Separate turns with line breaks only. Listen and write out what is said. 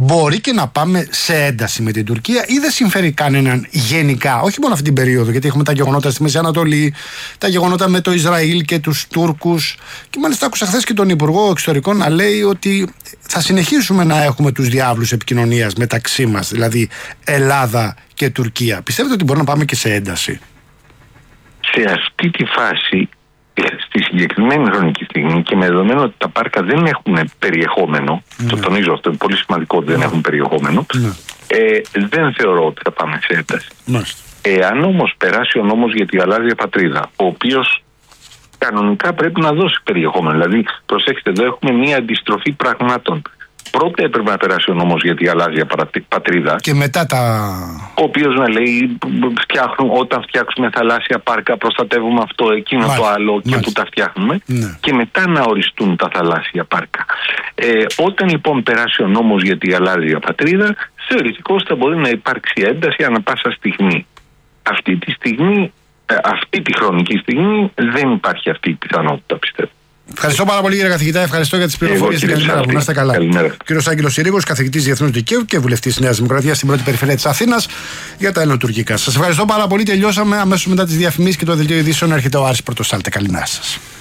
μπορεί και να πάμε σε ένταση με την Τουρκία, ή δεν συμφέρει κανέναν γενικά, όχι μόνο αυτή την περίοδο, γιατί έχουμε τα γεγονότα στη Μέση Ανατολή, τα γεγονότα με το Ισραήλ και τους Τούρκους, και μάλιστα άκουσα χθες και τον Υπουργό Εξωτερικών να λέει ότι θα συνεχίσουμε να έχουμε τους διάβλους επικοινωνίας μεταξύ μας, δηλαδή Ελλάδα και Τουρκία. Πιστεύετε ότι μπορεί να πάμε και σε ένταση?
Σε αυτή τη φάση, στη συγκεκριμένη χρονική στιγμή, και με δεδομένο ότι τα πάρκα δεν έχουν περιεχόμενο, το τονίζω αυτό, είναι πολύ σημαντικό ότι δεν έχουν περιεχόμενο, δεν θεωρώ ότι θα πάμε σε ένταση. Αν όμως περάσει ο νόμος για τη γαλάζια πατρίδα, ο οποίος κανονικά πρέπει να δώσει περιεχόμενο, δηλαδή προσέξτε, εδώ έχουμε μία αντιστροφή πραγμάτων. Πρώτα έπρεπε να περάσει ο νόμος για τη γαλάζια πατρίδα. Και μετά ο οποίος να λέει, όταν φτιάξουμε θαλάσσια πάρκα, προστατεύουμε αυτό, εκείνο το άλλο και που τα φτιάχνουμε. Και μετά να οριστούν τα θαλάσσια πάρκα. Όταν λοιπόν περάσει ο νόμος για τη γαλάζια πατρίδα, θεωρητικώς θα μπορεί να υπάρξει ένταση ανά πάσα στιγμή. Αυτή τη χρονική στιγμή δεν υπάρχει αυτή η πιθανότητα, πιστεύω.
Ευχαριστώ πάρα πολύ, κύριε καθηγητά. Ευχαριστώ για τις πληροφορίες. Καλημέρα. Να είστε καλά. Κύριος Άγγελος Συρίγος, καθηγητής Διεθνούς Δικαίου και βουλευτής της Νέας Δημοκρατίας στην πρώτη περιφέρεια της Αθήνας για τα ελληνοτουρκικά. Σας ευχαριστώ πάρα πολύ. Τελειώσαμε αμέσως μετά τις διαφημίσεις και το δελτίο ειδήσεων. Έρχεται ο Άρης Πρωτοσάλτε. Καλημέρα σας.